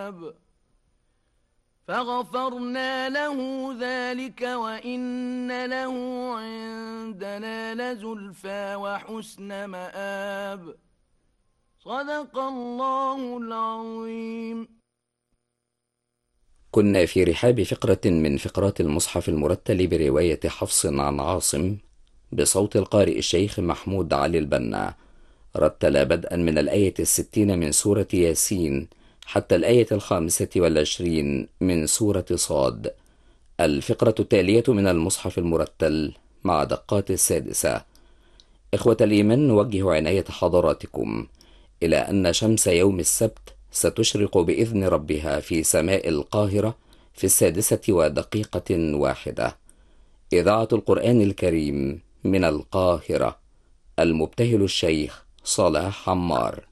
مآب فغفرنا له ذلك وإن له عندنا لزلفى وحسن مآب صدق الله العظيم. كنا في رحاب فقرة من فقرات المصحف المرتل برواية حفص عن عاصم بصوت القارئ الشيخ محمود علي البنا. رتل بدءا من الآية 60 من سورة ياسين حتى الآية 25 من سورة صاد. الفقرة التالية من المصحف المرتل مع دقات 6. إخوة الإيمان، نوجه عناية حضراتكم إلى أن شمس يوم السبت ستشرق بإذن ربها في سماء القاهرة في 6:01. إذاعة القرآن الكريم من القاهرة. المبتهل الشيخ صلاح حمار.